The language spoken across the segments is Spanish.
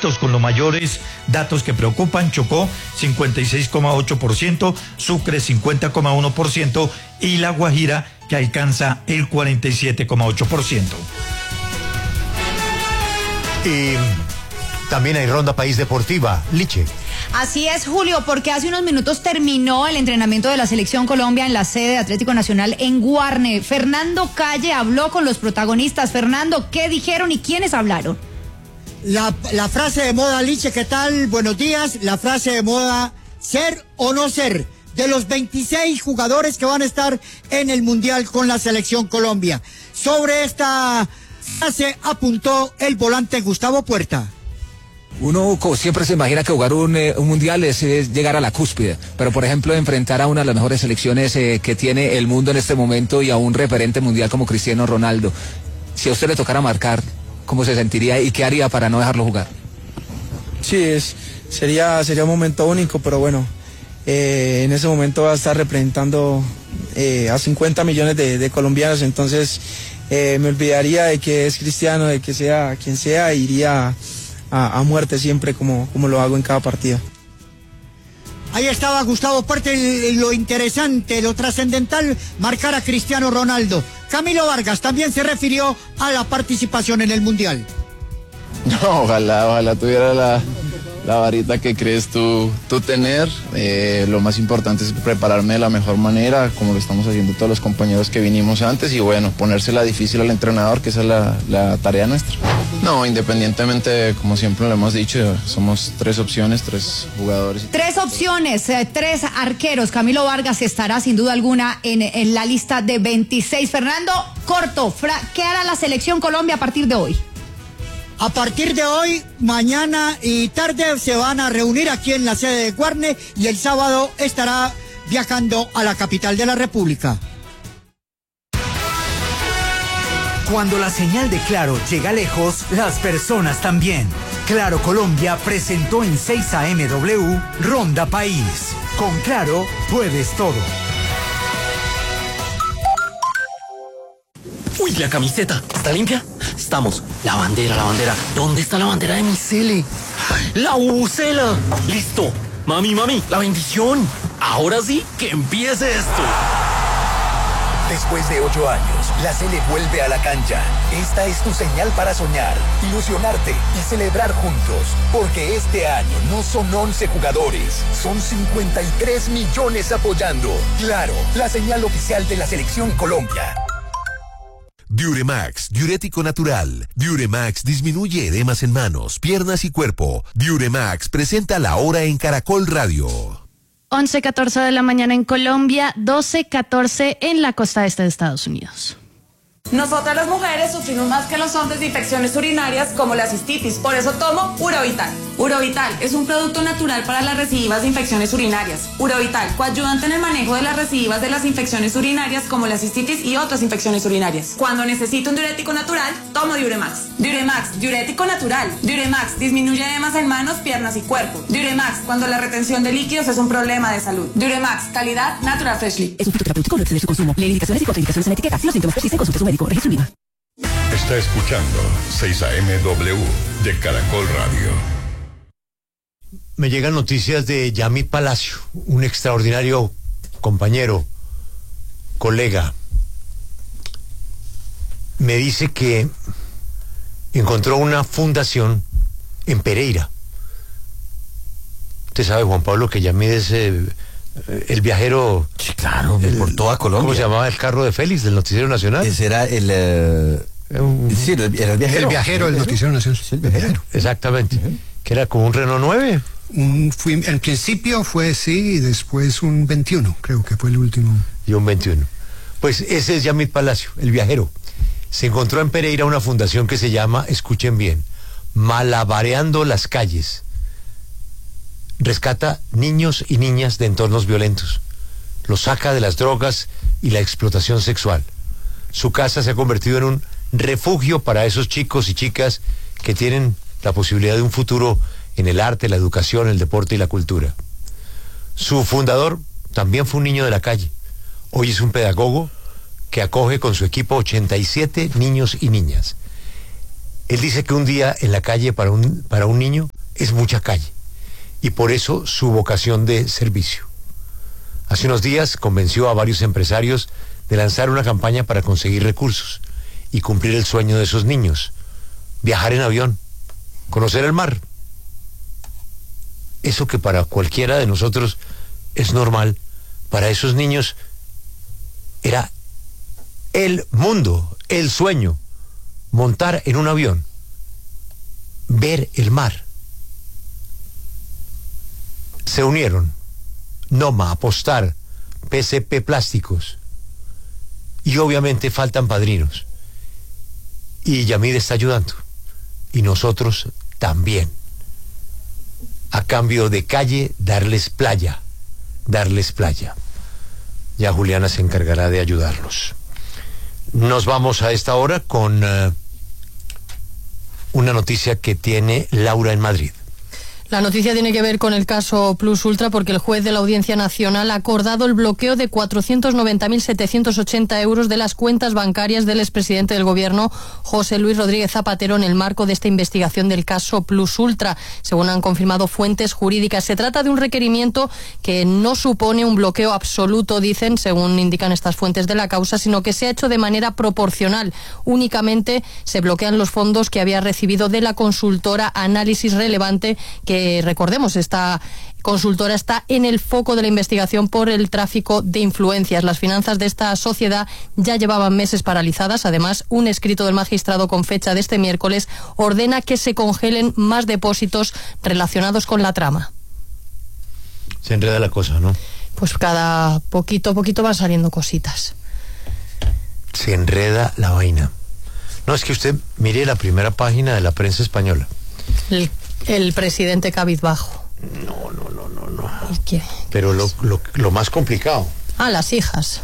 distritos con los mayores datos que preocupan: Chocó 56,8%, Sucre 50,1% y La Guajira, que alcanza el 47,8%. Y también hay ronda país deportiva. Liche. Así es, Julio, porque hace unos minutos terminó el entrenamiento de la Selección Colombia en la sede de Atlético Nacional en Guarne. Fernando Calle habló con los protagonistas. Fernando, ¿qué dijeron y quiénes hablaron? La frase de moda, Liche, ¿qué tal? Buenos días. La frase de moda, ser o no ser, de los 26 jugadores que van a estar en el Mundial con la Selección Colombia. Sobre esta frase apuntó el volante Gustavo Puerta. Uno siempre se imagina que jugar un mundial es llegar a la cúspide, pero por ejemplo enfrentar a una de las mejores selecciones que tiene el mundo en este momento y a un referente mundial como Cristiano Ronaldo. Si a usted le tocara marcar, ¿cómo se sentiría y qué haría para no dejarlo jugar? Sí, sería un momento único, pero bueno, en ese momento va a estar representando a 50 millones de colombianos, entonces me olvidaría de que es Cristiano, de que sea quien sea, iría a muerte siempre como lo hago en cada partido. Ahí estaba Gustavo Puerta, lo interesante, lo trascendental, marcar a Cristiano Ronaldo. Camilo Vargas también se refirió a la participación en el Mundial. No, ojalá tuviera la varita que crees tú tener. Lo más importante es prepararme de la mejor manera, como lo estamos haciendo todos los compañeros que vinimos antes, y bueno, ponérsela difícil al entrenador, que esa es la tarea nuestra. No, independientemente, como siempre lo hemos dicho, somos 3 opciones, 3 jugadores. 3 opciones, 3 arqueros. Camilo Vargas estará sin duda alguna en la lista de 26. Fernando, corto, ¿qué hará la Selección Colombia a partir de hoy? A partir de hoy, mañana y tarde se van a reunir aquí en la sede de Guarne y el sábado estará viajando a la capital de la República. Cuando la señal de Claro llega lejos, las personas también. Claro Colombia presentó en 6 AMW Ronda País. Con Claro puedes todo. Uy, la camiseta, ¿está limpia? Estamos. La bandera. ¿Dónde está la bandera de mi Cele? ¡La bubucela! ¡Listo! Mami, la bendición. Ahora sí, que empiece esto. Después de 8 años, la Cele vuelve a la cancha. Esta es tu señal para soñar, ilusionarte y celebrar juntos. Porque este año no son 11 jugadores, son 53 millones apoyando. Claro, la señal oficial de la Selección Colombia. Diuremax, diurético natural. Diuremax disminuye edemas en manos, piernas y cuerpo. Diuremax presenta la hora en Caracol Radio. 11:14 de la mañana en Colombia, 12:14 en la costa este de Estados Unidos. Nosotras las mujeres sufrimos más que los hombres de infecciones urinarias como la cistitis, por eso tomo Urovital. Urovital es un producto natural para las recidivas de infecciones urinarias. Urovital, coayudante en el manejo de las recidivas de las infecciones urinarias como la cistitis y otras infecciones urinarias. Cuando necesito un diurético natural, tomo Diuremax. Diuremax, diurético natural. Diuremax, disminuye edemas en manos, piernas y cuerpo. Diuremax, cuando la retención de líquidos es un problema de salud. Diuremax, calidad Natural Freshly. Es un fitoterapéutico, no excede su consumo. Lee indicaciones y contraindicaciones en etiqueta. Si los síntomas persisten, consulte a su médico. Registro INVIMA. Está escuchando 6 AMW de Caracol Radio. Me llegan noticias de Yamit Palacio, un extraordinario compañero, colega. Me dice que encontró una fundación en Pereira. Usted sabe, Juan Pablo, que Yamit es el viajero. Sí, claro, por toda Colombia. ¿Cómo se llamaba el carro de Félix del Noticiero Nacional? Ese era sí, era el viajero. El viajero del Noticiero Nacional. Sí, el viajero. Exactamente. Que era como un Renault 9. En principio fue sí, y después un 21, creo que fue el último. Y un 21. Pues ese es Yamit Palacio, el viajero. Se encontró en Pereira una fundación que se llama, escuchen bien, Malabareando las Calles. Rescata niños y niñas de entornos violentos. Los saca de las drogas y la explotación sexual. Su casa se ha convertido en un refugio para esos chicos y chicas que tienen la posibilidad de un futuro en el arte, la educación, el deporte y la cultura. Su fundador también fue un niño de la calle. Hoy es un pedagogo que acoge con su equipo 87 niños y niñas. Él dice que un día en la calle para un niño es mucha calle y por eso su vocación de servicio. Hace unos días convenció a varios empresarios de lanzar una campaña para conseguir recursos y cumplir el sueño de esos niños, viajar en avión, conocer el mar. Eso que para cualquiera de nosotros es normal, para esos niños era el mundo, el sueño, montar en un avión, ver el mar. Se unieron Noma, Apostar, PCP Plásticos y obviamente faltan padrinos. Y Yamir está ayudando y nosotros también. A cambio de calle, darles playa. Ya Juliana se encargará de ayudarlos. Nos vamos a esta hora con una noticia que tiene Laura en Madrid. La noticia tiene que ver con el caso Plus Ultra porque el juez de la Audiencia Nacional ha acordado el bloqueo de 490.780 euros de las cuentas bancarias del expresidente del Gobierno, José Luis Rodríguez Zapatero, en el marco de esta investigación del caso Plus Ultra. Según han confirmado fuentes jurídicas, se trata de un requerimiento que no supone un bloqueo absoluto, dicen, según indican estas fuentes de la causa, sino que se ha hecho de manera proporcional. Únicamente se bloquean los fondos que había recibido de la consultora Análisis Relevante, que recordemos, esta consultora está en el foco de la investigación por el tráfico de influencias. Las finanzas de esta sociedad ya llevaban meses paralizadas. Además, un escrito del magistrado con fecha de este miércoles ordena que se congelen más depósitos relacionados con la trama. Se enreda la cosa, ¿no? Pues cada poquito a poquito van saliendo cositas. Se enreda la vaina. No, es que usted mire la primera página de la prensa española. El presidente cabizbajo. No. ¿Qué? Pero lo más complicado. Las hijas.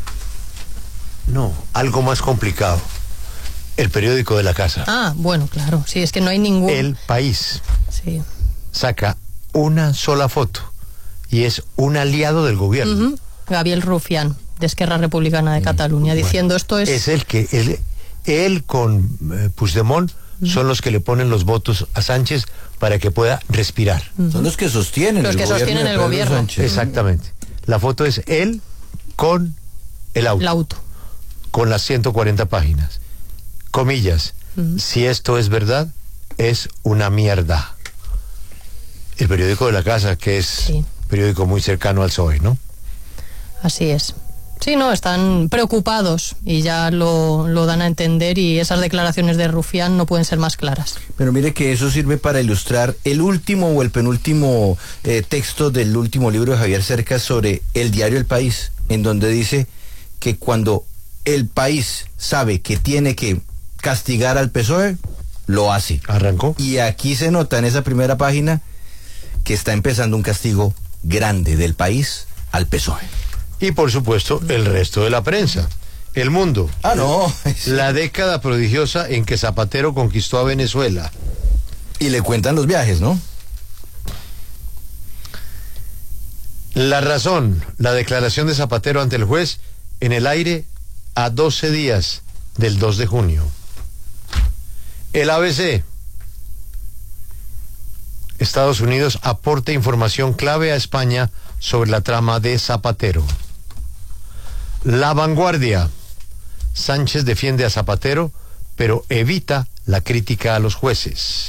No, algo más complicado. El periódico de la casa. Bueno, claro. Sí, es que no hay ningún... El País. Sí. Saca una sola foto y es un aliado del gobierno. Gabriel Rufián, de Esquerra Republicana de Cataluña, diciendo esto es... Es el que... Él con Puigdemont son los que le ponen los votos a Sánchez para que pueda respirar. Son los que sostienen el gobierno. Sánchez. Exactamente. La foto es él con el auto. Con las 140 páginas. Comillas. Si esto es verdad, es una mierda. El periódico de la casa, que es periódico muy cercano al PSOE, ¿no? Así es. Sí, no, están preocupados y ya lo dan a entender, y esas declaraciones de Rufián no pueden ser más claras. Pero mire que eso sirve para ilustrar el último o el penúltimo texto del último libro de Javier Cercas sobre el diario El País, en donde dice que cuando el país sabe que tiene que castigar al PSOE, lo hace. Arrancó. Y aquí se nota en esa primera página que está empezando un castigo grande del país al PSOE. Y por supuesto el resto de la prensa. El Mundo. No. La década prodigiosa en que Zapatero conquistó a Venezuela. Y le cuentan los viajes, ¿no? La Razón. La declaración de Zapatero ante el juez en el aire a 12 días del 2 de junio. El ABC. Estados Unidos aporta información clave a España sobre la trama de Zapatero. La Vanguardia. Sánchez defiende a Zapatero, pero evita la crítica a los jueces.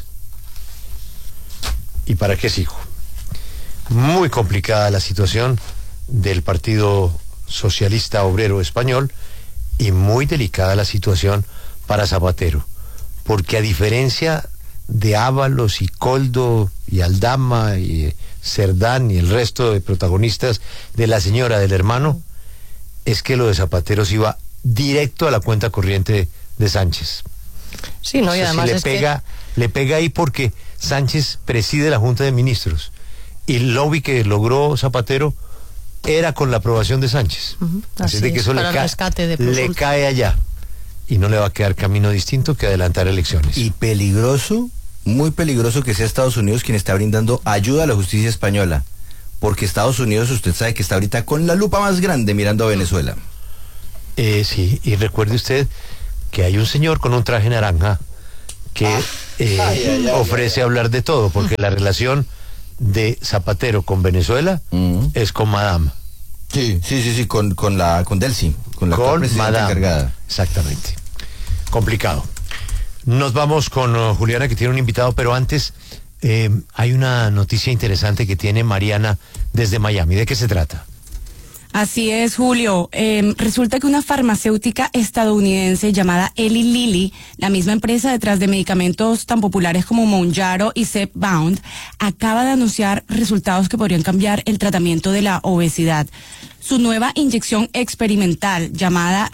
¿Y para qué sigo? Muy complicada la situación del Partido Socialista Obrero Español y muy delicada la situación para Zapatero, porque a diferencia de Ábalos y Coldo y Aldama y Cerdán y el resto de protagonistas de la señora del hermano, es que lo de Zapatero se iba directo a la cuenta corriente de Sánchez. Sí, no, y además le pega ahí porque Sánchez preside la Junta de Ministros y el lobby que logró Zapatero era con la aprobación de Sánchez. Así de que eso le cae allá y no le va a quedar camino distinto que adelantar elecciones. Y peligroso, muy peligroso que sea Estados Unidos quien está brindando ayuda a la justicia española, porque Estados Unidos, usted sabe que está ahorita con la lupa más grande mirando a Venezuela. Sí, y recuerde usted que hay un señor con un traje naranja que ofrece hablar de todo, porque la relación de Zapatero con Venezuela es con Madame. Sí, con Delcy, con la presidenta Madame encargada. Exactamente. Complicado. Nos vamos con Juliana, que tiene un invitado, pero antes hay una noticia interesante que tiene Mariana desde Miami. ¿De qué se trata? Así es, Julio. Resulta que una farmacéutica estadounidense llamada Eli Lilly, la misma empresa detrás de medicamentos tan populares como Mounjaro y Zepbound, acaba de anunciar resultados que podrían cambiar el tratamiento de la obesidad. Su nueva inyección experimental, llamada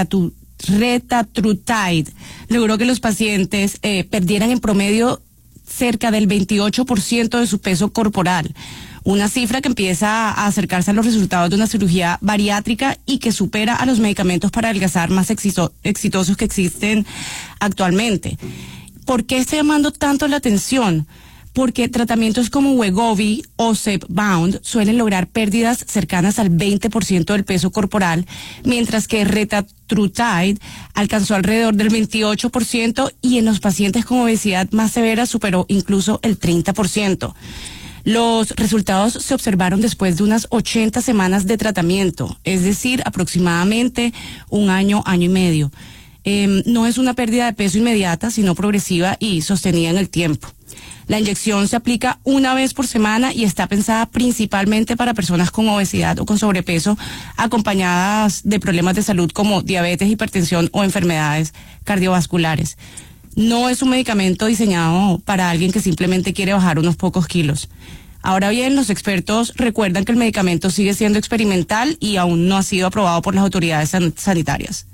Retatrutide, logró que los pacientes perdieran en promedio cerca del 28% de su peso corporal. Una cifra que empieza a acercarse a los resultados de una cirugía bariátrica y que supera a los medicamentos para adelgazar más exitosos que existen actualmente. ¿Por qué está llamando tanto la atención? Porque tratamientos como Wegovy o Zepbound suelen lograr pérdidas cercanas al 20% del peso corporal, mientras que Retatrutide alcanzó alrededor del 28% y en los pacientes con obesidad más severa superó incluso el 30%. Los resultados se observaron después de unas 80 semanas de tratamiento, es decir, aproximadamente un año, año y medio. No es una pérdida de peso inmediata, sino progresiva y sostenida en el tiempo. La inyección se aplica una vez por semana y está pensada principalmente para personas con obesidad o con sobrepeso, acompañadas de problemas de salud como diabetes, hipertensión o enfermedades cardiovasculares. No es un medicamento diseñado para alguien que simplemente quiere bajar unos pocos kilos. Ahora bien, los expertos recuerdan que el medicamento sigue siendo experimental y aún no ha sido aprobado por las autoridades sanitarias.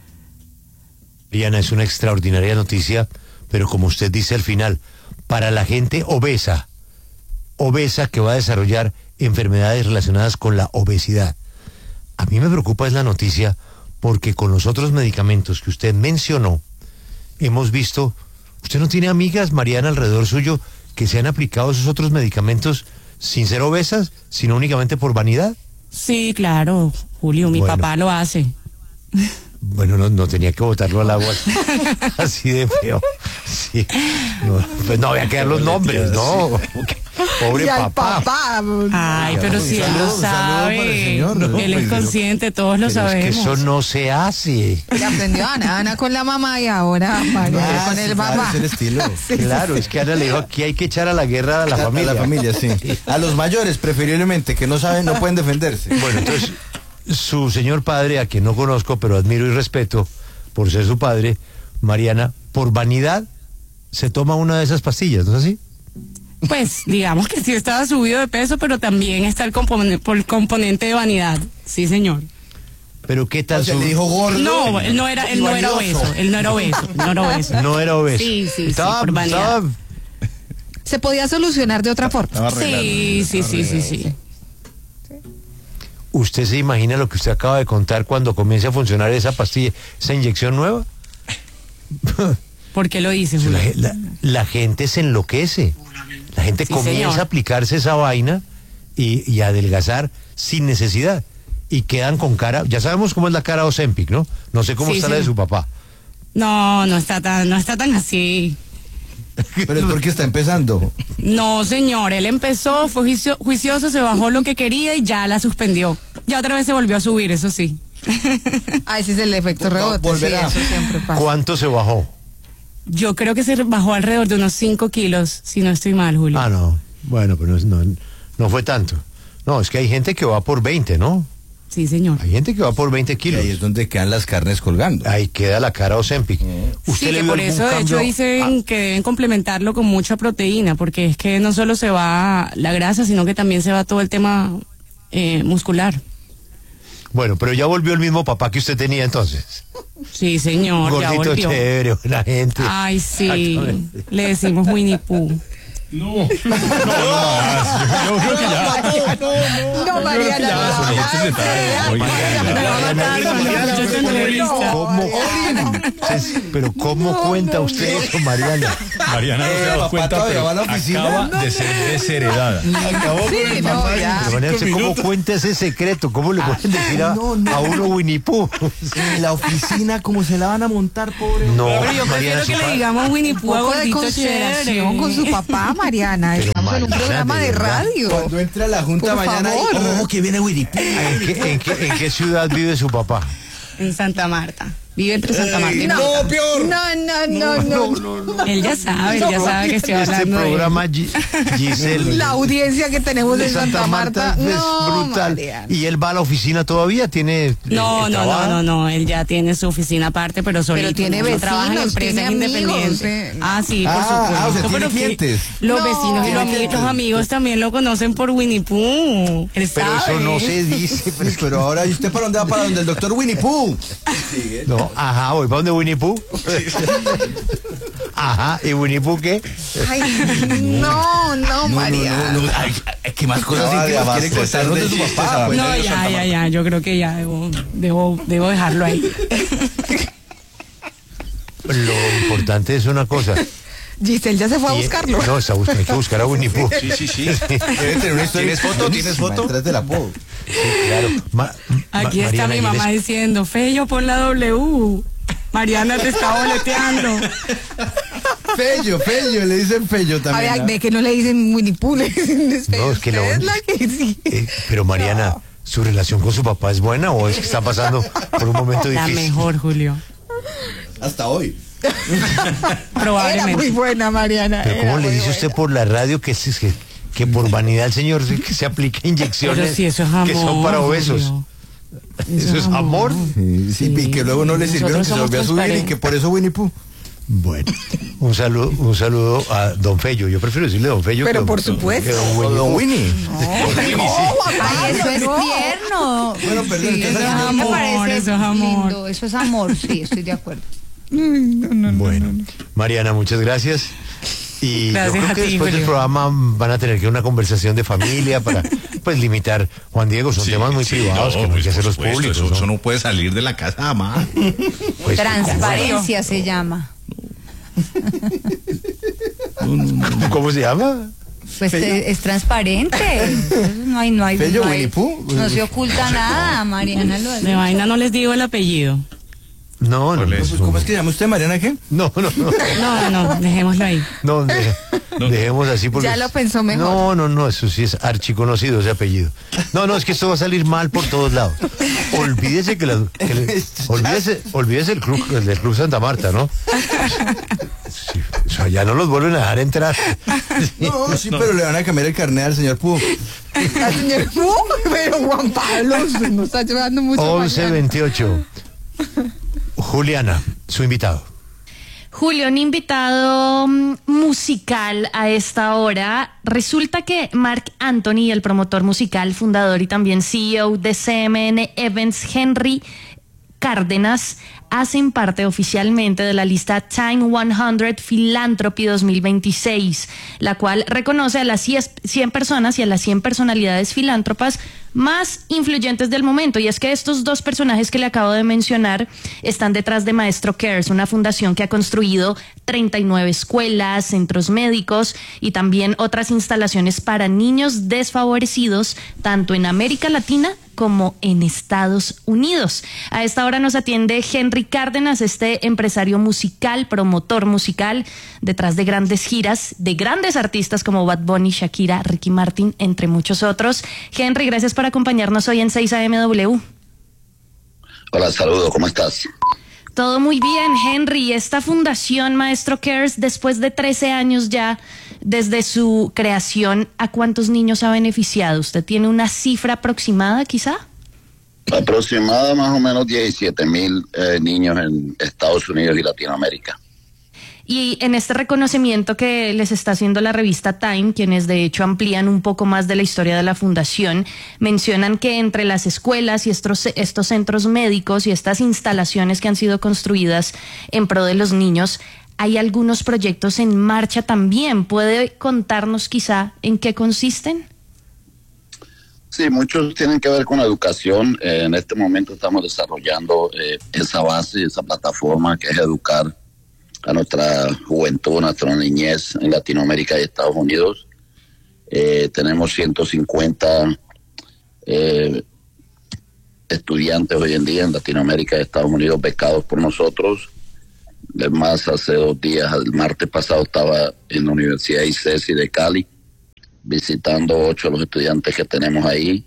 Diana, es una extraordinaria noticia, pero como usted dice al final, para la gente obesa que va a desarrollar enfermedades relacionadas con la obesidad. A mí me preocupa es la noticia porque con los otros medicamentos que usted mencionó, hemos visto, ¿usted no tiene amigas, Mariana, alrededor suyo que se han aplicado esos otros medicamentos sin ser obesas, sino únicamente por vanidad? Sí, claro, Julio, mi papá lo hace. Bueno, no tenía que botarlo al agua así de feo. Sí. Pues no había que dar los nombres, ¿no? Pobre papá. Ay, pero si él lo sabe. Él es consciente, todos lo sabemos. Es que eso no se hace. Le aprendió Ana con la mamá y ahora con el papá. Es el estilo. Claro, es que Ana le dijo, aquí hay que echar a la guerra a la familia. A la familia, sí. A los mayores, preferiblemente, que no saben, no pueden defenderse. Bueno, entonces, su señor padre, a quien no conozco, pero admiro y respeto por ser su padre, Mariana, por vanidad, se toma una de esas pastillas, ¿no es así? Pues, digamos que sí estaba subido de peso, pero también está el componente de vanidad. Sí, señor. Pero ¿qué tal? ¿Le dijo gordo? No, él no era obeso. No era obeso. Sí, por vanidad. Se podía solucionar de otra forma. Sí. ¿Usted se imagina lo que usted acaba de contar cuando comience a funcionar esa pastilla, esa inyección nueva? ¿Por qué lo dice, Julio? La gente se enloquece. La gente comienza a aplicarse esa vaina y a adelgazar sin necesidad. Y quedan con cara, ya sabemos cómo es la cara de Ozempic, ¿no? No sé cómo está la de su papá. No está tan así. Pero es porque está empezando. No, señor, él empezó, fue juicioso, se bajó lo que quería y ya la suspendió. Ya otra vez se volvió a subir, eso sí. Ese es el efecto rebote. Volverá. Sí, eso siempre pasa. ¿Cuánto se bajó? Yo creo que se bajó alrededor de unos 5 kilos, si no estoy mal, Julio. Ah, no. Bueno, pero no fue tanto. No, es que hay gente que va por 20, ¿no? Sí, señor. Hay gente que va por 20 kilos. Y ahí es donde quedan las carnes colgando. Ahí queda la cara Ozempic. Sí, que por eso de hecho dicen que deben complementarlo con mucha proteína, porque es que no solo se va la grasa, sino que también se va todo el tema muscular. Bueno, pero ya volvió el mismo papá que usted tenía entonces. Sí, señor, Gordito, ya volvió. chévere, buena gente. Ay, sí, le decimos Winnie Pooh. No, no más. Yo creo que ya. No, Mariana. Pero ¿cómo cuenta usted eso, Mariana? Mariana no se ha dado cuenta, pero acaba de ser desheredada. Acabó con el papá. Pero Mariana, ¿cómo cuenta ese secreto? ¿Cómo le pueden decir a uno Winnie Pooh? En la oficina, ¿cómo se la van a montar, pobre? No, pero yo prefiero que le digamos Winnie Pooh a Gordito Chévere. Con su papá, Mariana. Estamos en un programa de radio. Cuando entra a la junta mañana, que viene Winnie Pooh. ¿En qué ciudad vive su papá? En Santa Marta. Vive entre Santa Marta y no, Bogotá. peor. No. Él ya sabe que estoy hablando este programa, Giselle. La audiencia que tenemos en Santa Marta es brutal. Mariana. ¿Y él va a la oficina todavía? ¿Tiene No, él ya tiene su oficina aparte, pero solito. Pero tiene vecinos, trabaja en empresas independientes. Sí, por supuesto. O sea, ¿tiene clientes? Los vecinos y los amigos también lo conocen por Winnie Pooh. Pero eso no se dice. Pero ahora, ¿y usted para dónde va? ¿Para donde el doctor Winnie Pooh? No, voy para donde Winnie Pooh. Ajá, ¿y Winnie Pooh qué? Ay, no, María. No. ¿Qué más cosas íntimas quiere contarnos de su papá? No, ya. Yo creo que ya debo dejarlo ahí. Lo importante es una cosa. Giselle ya se fue a buscarlo. No, hay que buscar a Winnie Pooh. Sí. Debe tener una historia. ¿Tienes foto? Detrás del apodo. Sí, claro. Aquí está mi mamá diciendo, Fello, pon la W. Mariana te está boleteando. Fello, le dicen Fello también. A ver, ve que no le dicen Winnie Pooh, le dicen Fello. No, es que sí. Pero Mariana, ¿su relación con su papá es buena o es que está pasando por un momento difícil? La mejor, Julio. Hasta hoy. Probablemente. Era muy buena, Mariana. Pero ¿cómo le dice usted por la radio que por vanidad el señor que se aplica inyecciones pero si eso es amor, que son para obesos? Julio. ¿Eso es amor? Sí, y que luego no le sirvieron, que se volvió a subir y que por eso Winnie Pooh. Bueno, un saludo a Don Fello. Yo prefiero decirle Don Fello. Pero por supuesto. Don Winnie. Ay, eso es tierno. Bueno, perdón. Sí, eso es amor, eso es amor. Lindo, eso es amor, sí, estoy de acuerdo. Bueno, Mariana, muchas gracias. Y gracias, yo creo que a ti, después del Julio. programa van a tener que una conversación de familia para limitar. Juan Diego, son temas muy privados que no hay que hacerlos públicos. Eso no puede salir de la casa, mamá. Transparencia se llama. ¿Cómo se llama? Pues es transparente. No hay. Fello, Winnie Pooh. No se oculta nada, Mariana. De vaina no les digo el apellido. No. ¿Cómo es que llama usted, Mariana, qué? No, dejémoslo ahí. No, dejemos así porque... Ya lo pensó mejor. No, eso sí es archiconocido ese apellido. No, es que esto va a salir mal por todos lados. Olvídese olvídese el Club Santa Marta, ¿no? Sí, o sea, ya no los vuelven a dejar entrar. No, sí, pero le van a cambiar el carnet al señor Pooh. ¿Al señor Pooh? Pero Juan Pablo nos está llevando mucho. 11:28. Juliana, su invitado. Julio, un invitado musical a esta hora. Resulta que Marc Anthony, el promotor musical, fundador y también CEO de CMN Events, Henry Cárdenas, hacen parte oficialmente de la lista Time 100 Philanthropy 2026, la cual reconoce a las 100 personas y a las 100 personalidades filántropas más influyentes del momento. Y es que estos dos personajes que le acabo de mencionar están detrás de Maestro Cares, una fundación que ha construido 39 escuelas, centros médicos y también otras instalaciones para niños desfavorecidos, tanto en América Latina como en Estados Unidos. A esta hora nos atiende Henry Cárdenas, este empresario musical, promotor musical, detrás de grandes giras, de grandes artistas como Bad Bunny, Shakira, Ricky Martin, entre muchos otros. Henry, gracias por acompañarnos hoy en 6AMW. Hola, saludos, ¿cómo estás? Todo muy bien, Henry. Esta fundación Maestro Cares, después de 13 años ya desde su creación, ¿a cuántos niños ha beneficiado? ¿Usted tiene una cifra aproximada, quizá? Aproximada más o menos 17,000 niños en Estados Unidos y Latinoamérica. Y en este reconocimiento que les está haciendo la revista Time, quienes de hecho amplían un poco más de la historia de la fundación, mencionan que entre las escuelas y estos centros médicos y estas instalaciones que han sido construidas en pro de los niños, hay algunos proyectos en marcha también. ¿Puede contarnos quizá en qué consisten? Sí, muchos tienen que ver con la educación. En este momento estamos desarrollando esa base, esa plataforma que es educar a nuestra juventud, a nuestra niñez en Latinoamérica y Estados Unidos. Tenemos 150 estudiantes hoy en día en Latinoamérica y Estados Unidos becados por nosotros. Además, hace 2 días, el martes pasado, estaba en la Universidad ICESI de Cali, visitando 8 de los estudiantes que tenemos ahí.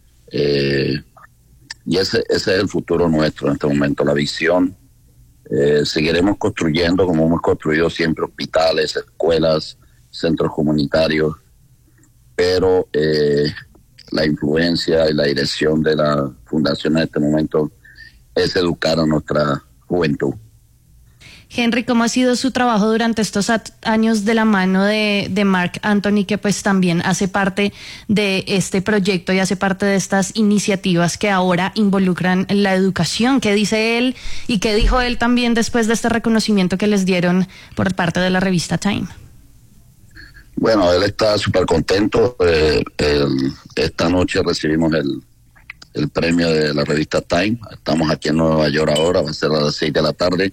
Y ese es el futuro nuestro en este momento, la visión. Seguiremos construyendo, como hemos construido siempre, hospitales, escuelas, centros comunitarios, pero la influencia y la dirección de la fundación en este momento es educar a nuestra juventud. Henry, ¿cómo ha sido su trabajo durante estos años de la mano de Marc Anthony, que pues también hace parte de este proyecto y hace parte de estas iniciativas que ahora involucran la educación? ¿Qué dice él y qué dijo él también después de este reconocimiento que les dieron por parte de la revista Time? Bueno, él está súper contento. Esta noche recibimos el premio de la revista Time. Estamos aquí en Nueva York ahora, va a ser a las 6 de la tarde.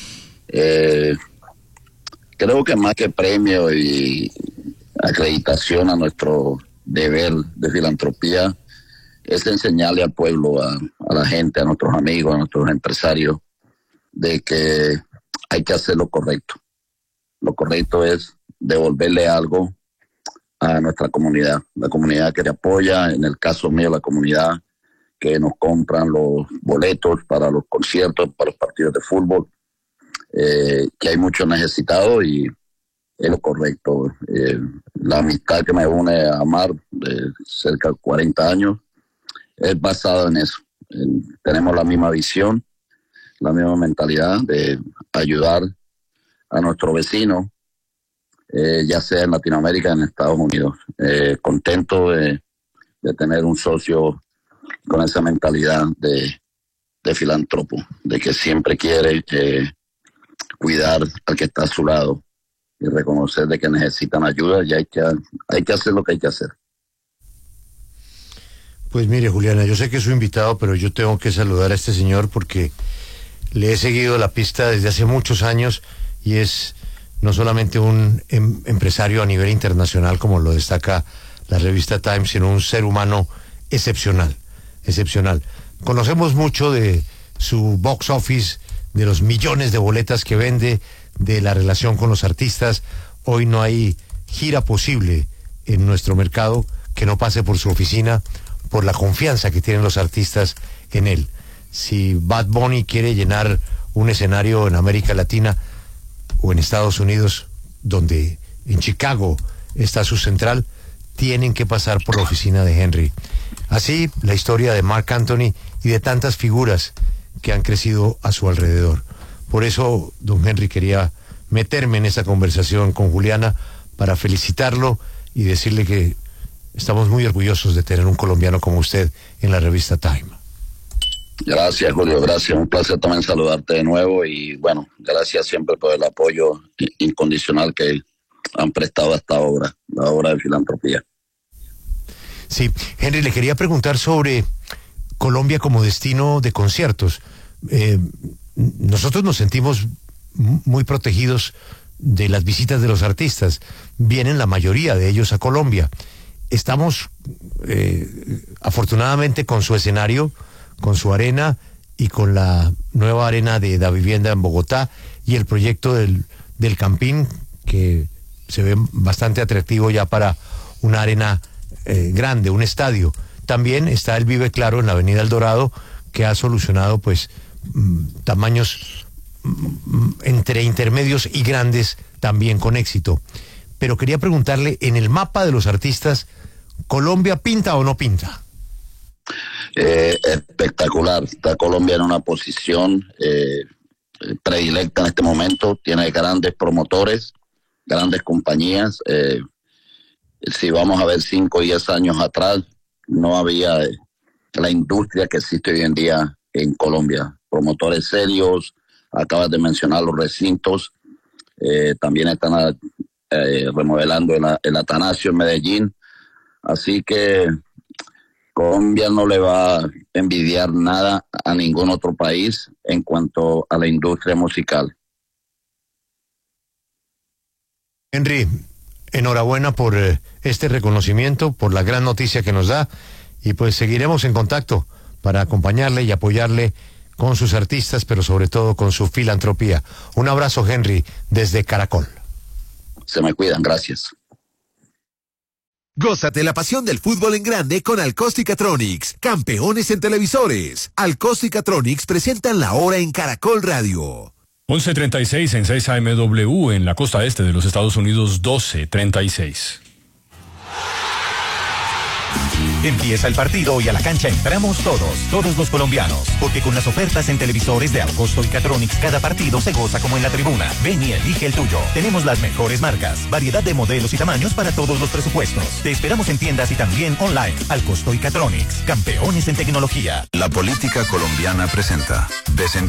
Creo que más que premio y acreditación a nuestro deber de filantropía es enseñarle al pueblo, a la gente, a nuestros amigos, a nuestros empresarios, de que hay que hacer lo correcto. Lo correcto es devolverle algo a nuestra comunidad, la comunidad que te apoya, en el caso mío la comunidad que nos compran los boletos para los conciertos, para los partidos de fútbol. Que hay muchos necesitados y es lo correcto. La amistad que me une a Mar de cerca de 40 años es basada en eso. Tenemos la misma visión, la misma mentalidad de ayudar a nuestro vecino, ya sea en Latinoamérica o en Estados Unidos. Contento de tener un socio con esa mentalidad de filántropo, de que siempre quiere cuidar al que está a su lado y reconocer de que necesitan ayuda, y hay que hacer lo que hay que hacer. Pues mire, Juliana, yo sé que es su invitado, pero yo tengo que saludar a este señor porque le he seguido la pista desde hace muchos años y es no solamente un empresario a nivel internacional, como lo destaca la revista Time, sino un ser humano excepcional. Conocemos mucho de su box office, de los millones de boletas que vende, de la relación con los artistas. Hoy no hay gira posible en nuestro mercado que no pase por su oficina, por la confianza que tienen los artistas en él. Si Bad Bunny quiere llenar un escenario en América Latina o en Estados Unidos, donde en Chicago está su central, tienen que pasar por la oficina de Henry. Así la historia de Marc Anthony y de tantas figuras que han crecido a su alrededor. Por eso, don Henry, quería meterme en esa conversación con Juliana para felicitarlo y decirle que estamos muy orgullosos de tener un colombiano como usted en la revista Time. Gracias, Julio, gracias. Un placer también saludarte de nuevo y bueno, gracias siempre por el apoyo incondicional que han prestado a esta obra, la obra de filantropía. Sí, Henry, le quería preguntar sobre Colombia como destino de conciertos. Nosotros nos sentimos muy protegidos de las visitas de los artistas. Vienen la mayoría de ellos a Colombia. Estamos afortunadamente con su escenario, con su arena y con la nueva arena de Davivienda en Bogotá y el proyecto del Campín, que se ve bastante atractivo ya para una arena grande, un estadio. También está el Vive Claro en la Avenida El Dorado, que ha solucionado pues tamaños entre intermedios y grandes también con éxito. Pero quería preguntarle, en el mapa de los artistas, ¿Colombia pinta o no pinta? Espectacular. Está Colombia en una posición predilecta en este momento. Tiene grandes promotores, grandes compañías. Si vamos a ver 5 o 10 años atrás, no había la industria que existe hoy en día en Colombia. Promotores serios, acabas de mencionar los recintos, también están remodelando el Atanasio en Medellín, así que Colombia no le va a envidiar nada a ningún otro país en cuanto a la industria musical. Henry, enhorabuena por este reconocimiento, por la gran noticia que nos da, y pues seguiremos en contacto para acompañarle y apoyarle con sus artistas, pero sobre todo con su filantropía. Un abrazo, Henry, desde Caracol. Se me cuidan, gracias. Gózate la pasión del fútbol en grande con Alcosticatronics, campeones en televisores. Alcosticatronics presentan La Hora en Caracol Radio. 11:36 en 6 AMW en la costa este de los Estados Unidos, 12:36. Empieza el partido y a la cancha entramos todos los colombianos, porque con las ofertas en televisores de Alcosticatronics cada partido se goza como en la tribuna. Ven y elige el tuyo. Tenemos las mejores marcas, variedad de modelos y tamaños para todos los presupuestos. Te esperamos en tiendas y también online. Alcosticatronics, campeones en tecnología. La política colombiana presenta